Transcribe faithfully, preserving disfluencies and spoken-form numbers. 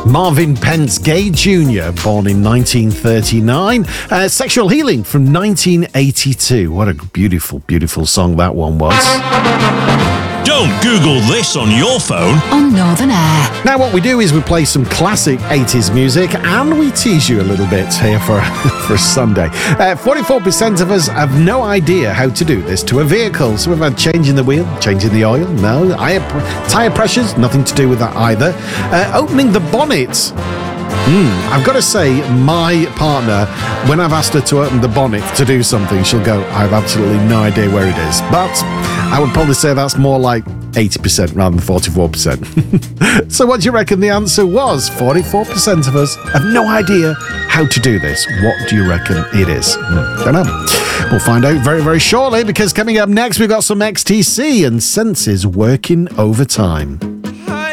Marvin Pence Gay Junior, born in nineteen thirty-nine. Uh, Sexual Healing from nineteen eighty-two. What a beautiful, beautiful song that one was. Don't Google this on your phone. On Northern Air. Now what we do is we play some classic eighties music and we tease you a little bit here for, for Sunday. Uh, forty-four percent of us have no idea how to do this to a vehicle. So we've had changing the wheel, changing the oil, no. Tyre pressures, nothing to do with that either. Uh, opening the bonnet. Mm, I've got to say, my partner, when I've asked her to open the bonnet to do something, she'll go, I have absolutely no idea where it is. But I would probably say that's more like eighty percent rather than forty-four percent. So what do you reckon the answer was? forty-four percent of us have no idea how to do this. What do you reckon it is? Mm, don't know. We'll find out very, very shortly, because coming up next, we've got some X T C and Senses Working Overtime.